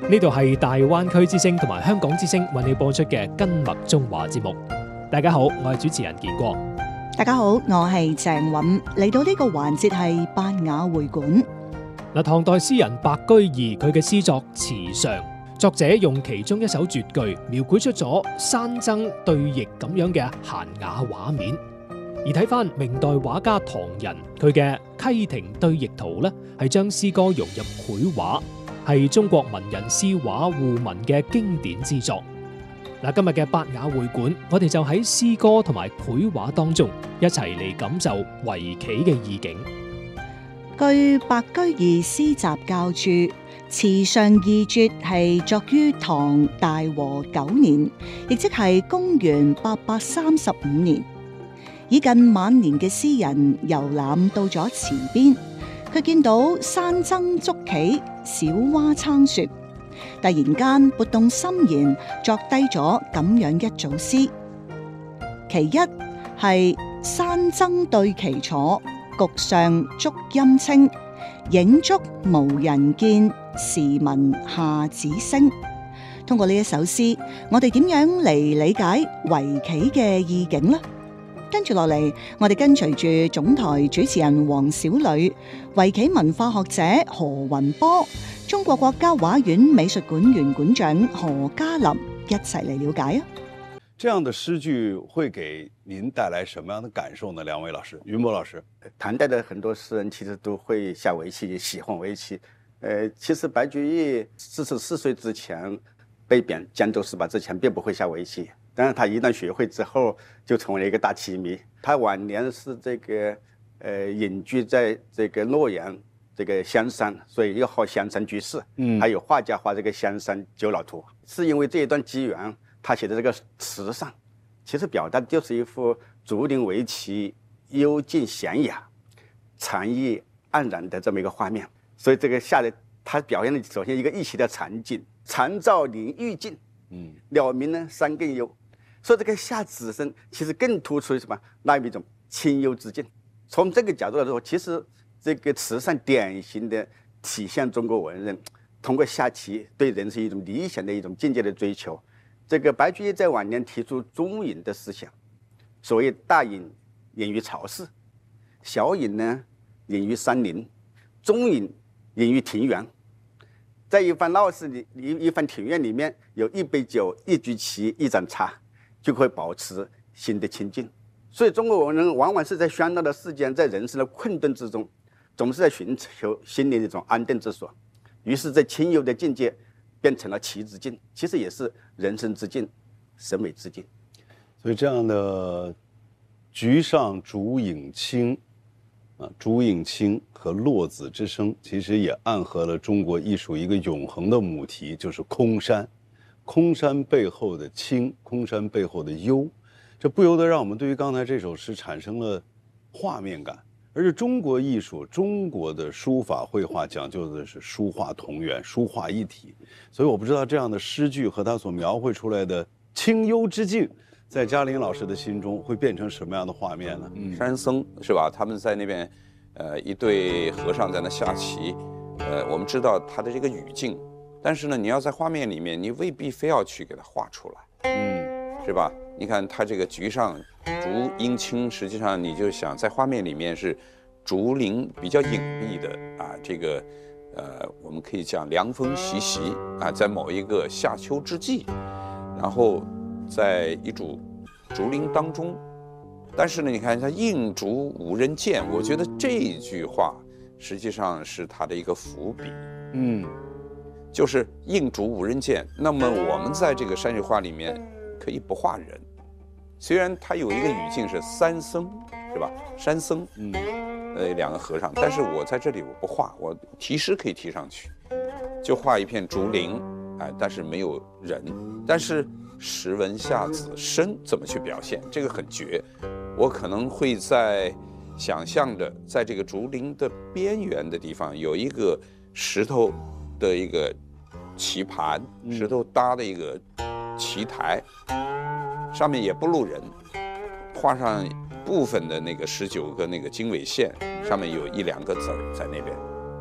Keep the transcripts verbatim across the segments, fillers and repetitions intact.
呢度係大灣區之聲同埋香港之聲為你播出嘅跟麥中華節目。大家好，我係主持人健光。 大家好，我係鄭韻。嚟到呢個環節係八雅會館。 嗱，唐代詩人白居易佢嘅詩作《池上》，作者用其中一首絕句描繪出咗山僧對弈咁樣嘅閒雅畫面。而睇翻明代畫家唐人佢嘅《溪亭對弈圖》咧，係將詩歌融入繪畫，係中國文人詩畫互文嘅經典之作。嗱，今日嘅八雅會館，我哋就喺詩歌同埋繪畫當中一齊嚟感受圍棋嘅意境。 據白居易詩集教注，《池上二絕》係作於唐大和九年，亦即係公元八百三十五年。已近晚年嘅詩人遊覽到咗池邊，佢見到山僧捉棋，小蛙撐雪，突然間撥動心弦，作低咗咁樣一組詩。其一係山僧對棋坐，局上竹陰清，影竹無人見，時聞下子聲。通過呢一首詩，我哋點樣嚟理解圍棋嘅意境呢？跟住落嚟，我哋跟隨住總台主持人黃小磊、圍棋文化學者何雲波、中國國家畫院美術館原館長何嘉林一齊嚟了解啊！ 這樣的詩句會給您帶來什麼樣的感受呢？兩位老師，雲波老師， 唐代的很多詩人其實都會下圍棋，喜歡圍棋。呃，其實白居易四十四歲之前被貶江州十八之前，並不會下圍棋。但是他一旦學會之後，就成為了一個大棋迷。他晚年是這個，呃，隱居在這個洛陽這個香山，所以又號香山居士。嗯，還有畫家畫這個香山九老圖，是因為這一段機緣，他寫的這個池上，其實表達的就是一幅竹林圍棋、幽靜閒雅、禪意黯然的這麼一個畫面。所以這個下來，他表現的首先一個一席的禪境，禪照林愈靜，嗯，鳥鳴呢山更幽。所以這個下子聲其實更突出什麼？那一種清幽之境。從這個角度來說，其實這個池上典型的體現中國文人通過下棋對人生一種理想的一種境界的追求。這個白居易在晚年提出中隱的思想，所謂大隱隱於巢室，小隱呢隱於山林，中隱隱於庭園。在一番鬧市裏，一一番庭院裏面有一杯酒、一局棋、一盞茶，就會保持心的清靜。所以中國文人往往是在喧鬧的世間，在人生的困頓之中，總是在尋求心靈的一種安定之所。於是，在清幽的境界變成了棋之境，其實也是人生之境、審美之境。 所以這樣的局上竹影清啊，竹影清和落子之聲，其實也暗合了中國藝術一個永恆的母題，就是空山。空山背後的清，空山背後的幽，這不由得讓我們對於剛才這首詩產生了畫面感。而且中國藝術，中國的書法繪畫講究的是書畫同源，書畫一體。所以我不知道這樣的詩句和他所描繪出來的清幽之境，在嘉林老師的心中會變成什麼樣的畫面呢？ 嗯，山僧是吧？他們在那邊，呃，一對和尚在那下棋，呃，我們知道他的這個語境。但是呢，你要在畫面裡面，你未必非要去給它畫出來，嗯，是吧？你看它這個局上竹陰清，實際上你就想在畫面裡面是竹林比較隱蔽的啊，這個呃，我們可以講涼風習習啊，在某一個夏秋之際，然後在一組竹林當中，但是呢，你看它映竹無人見，我覺得這句話實際上是它的一個伏筆，嗯。就是映竹無人見，那麼我們在這個山水畫裡面可以不畫人，雖然它有一個語境是三僧，是吧？山僧，嗯，呃，兩個和尚，但是我在這裡我不畫，我題詩可以提上去，就畫一片竹林，哎，但是沒有人，但是時聞下子聲怎麼去表現？這個很絕，我可能會在想象着，在這個竹林的邊緣的地方有一個石頭的一個棋盤，石頭搭的一個棋台，上面也不露人，畫上部分的那個十九個那個經緯線，上面有一兩個子兒在那邊，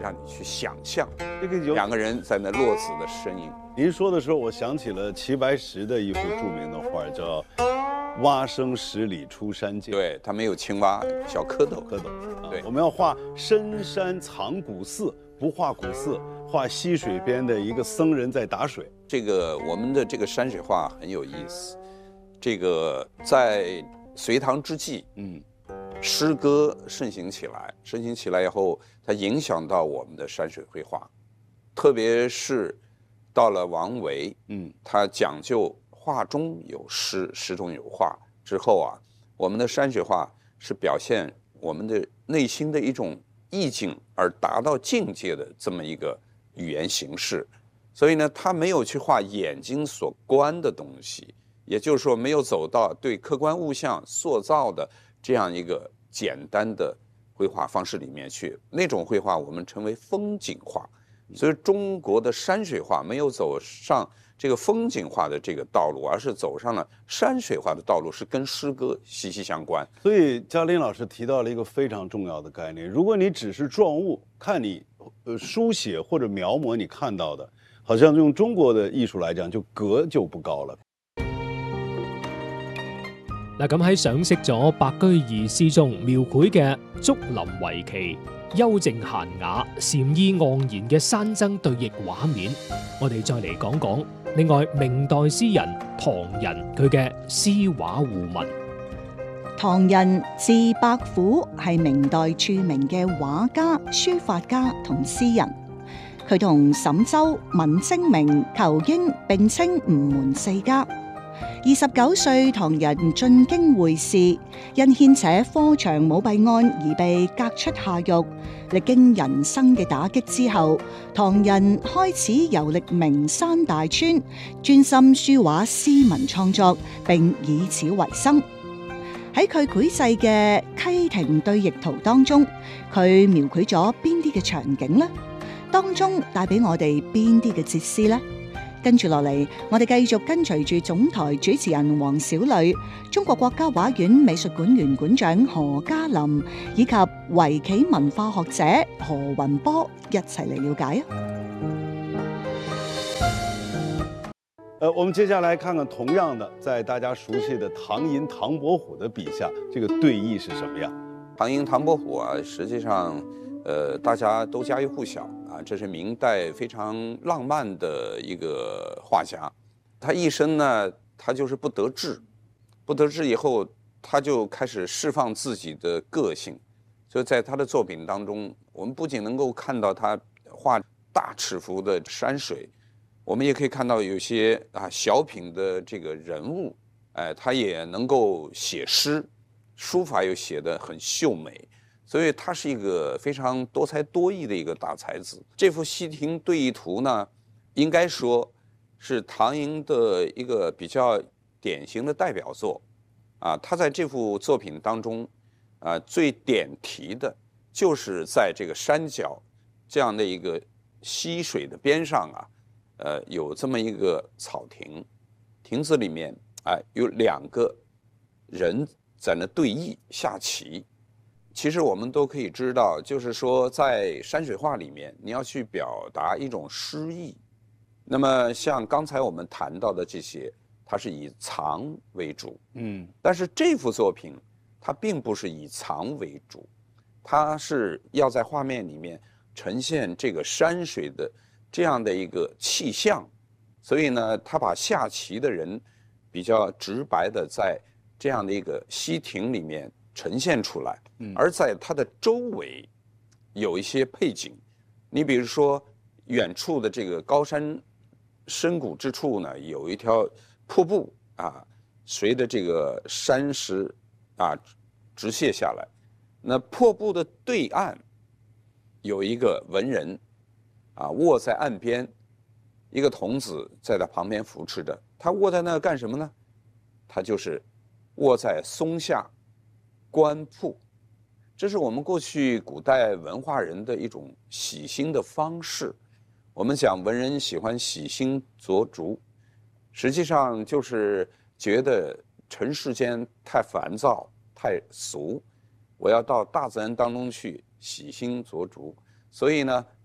让你去想象这个有两个人在那落子的身影。 您说的时候，我想起了齐白石的一幅著名的画，叫《蛙声十里出山涧》。 对，它没有青蛙，小蝌蚪。 蝌蚪。啊、 对， 我们要画深山藏古寺，不画古寺，画溪水边的一个僧人在打水。 这个我们的这个山水画很有意思。这个在隋唐之际，嗯。诗歌盛行起来，盛行起来以后，它影响到我们的山水绘画，特别是到了王维，嗯，他讲究画中有诗，诗中有画之后啊，我们的山水画是表现我们的内心的一种意境而达到境界的这么一个语言形式，所以呢，他没有去画眼睛所观的东西，也就是说，没有走到对客观物象塑造的这样一个简单的绘画方式里面去，那种绘画我们称为风景画。所以中国的山水画没有走上这个风景画的这个道路，而是走上了山水画的道路，是跟诗歌息息相关。 所以嘉林老师提到了一个非常重要的概念，如果你只是状物，看你呃书写或者描摹你看到的，好像用中國的藝術來講，就格就不高了。 嗱，咁喺賞識咗白居易詩中描繪嘅竹林圍棋、幽靜閒雅、禪意盎然嘅山僧對弈畫面，我哋再嚟講講另外明代詩人唐人佢嘅詩畫互文。 唐人字伯虎，係明代著名嘅畫家、書法家同詩人。佢同沈周、文徵明、仇英並稱吳門四家。二十九歲，唐人進京會試，因牽扯科場舞弊案而被革出下獄。歷經人生嘅打擊之後，唐人開始遊歷名山大川，專心書畫詩文創作，並以此為生。喺佢繪製嘅溪亭對弈圖當中，佢描繪咗邊啲嘅場景呢？當中帶俾我哋邊啲嘅哲思呢？跟住落嚟，我哋繼續跟隨住總台主持人黃小磊、中國國家畫院美術館原館長何嘉林以及圍棋文化學者何雲波一齊嚟了解啊！ 呃，我們接下來看看同樣的，在大家熟悉的唐寅、唐伯虎的筆下，這個對弈是什麼樣？ 唐寅、唐伯虎啊，實際上，呃，大家都家喻戶曉。啊，這是明代非常浪漫的一個畫家，他一生呢，他就是不得志，不得志以後，他就開始釋放自己的個性，所以在他的作品當中，我們不僅能夠看到他畫大尺幅的山水，我們也可以看到有些啊小品的這個人物，哎，他也能夠寫詩，書法又寫得很秀美。所以他是一個非常多才多藝的一個大才子。這幅溪亭對弈圖呢，應該說是唐寅的一個比較典型的代表作。啊，他在這幅作品當中，啊，最點題的就是在這個山腳這樣的一個溪水的邊上啊，呃，有這麼一個草亭，亭子裡面啊有兩個人在那對弈下棋。其實我們都可以知道，就是說在山水畫裡面，你要去表達一種詩意。那麼像剛才我們談到的這些，它是以藏為主，嗯，但是這幅作品它並不是以藏為主，它是要在畫面裡面呈現這個山水的這樣的一個氣象，所以呢，它把下棋的人比較直白的在這樣的一個溪亭裡面呈現出來，而在它的周圍有一些配景，你比如說遠處的這個高山深谷之處呢，有一條瀑布啊，隨着這個山石啊直瀉下來，那瀑布的對岸有一個文人啊臥在岸邊，一個童子在他旁邊扶持着，他臥在那幹什麼呢？他就是臥在松下觀瀑，這是我們過去古代文化人的一種喜新的方式。我們講文人喜歡喜新作竹，實際上就是覺得塵世間太煩躁、太俗，我要到大自然當中去喜新作竹。所以呢，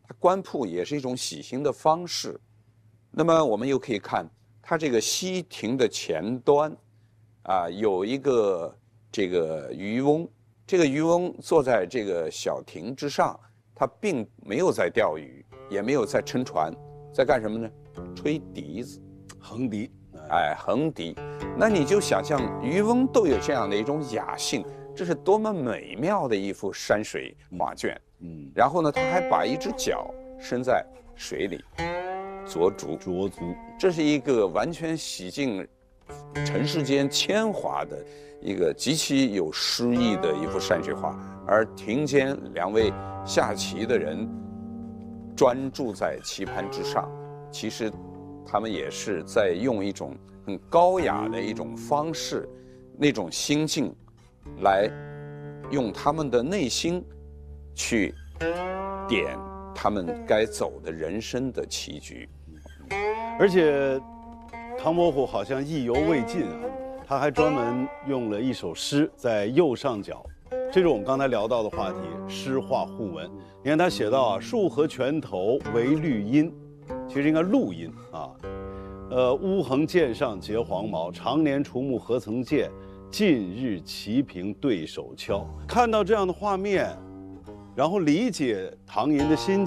它官铺也是一种喜庆的方式。那么我们又可以看它这个西亭的前端，啊，有一个这个渔翁，这个渔翁坐在这个小亭之上，他并没有在钓鱼，也没有在撑船，在干什么呢？吹笛子， 横笛， 哎，横笛。那你就想象渔翁都有这样的一种雅兴，这是多么美妙的一幅山水画卷。 嗯， 然后呢，他还把一只脚伸在水里，濯足， 濯足， 这是一个完全洗净尘世间铅华的一个极其有诗意的一幅山水画。而庭间两位下棋的人专注在棋盘之上，其实他们也是在用一种很高雅的一种方式，那种心境，来用他们的内心去点他们该走的人生的棋局。 而且唐伯虎好像意犹未尽啊，他还专门用了一首诗在右上角，这是我们刚才聊到的话题，诗画互文。你看他写到啊，树河泉头为绿阴，其实应该露阴啊。呃，乌横剑上结黄毛，常年除木何曾见？近日棋平对手敲。看到这样的画面，然后理解唐寅的心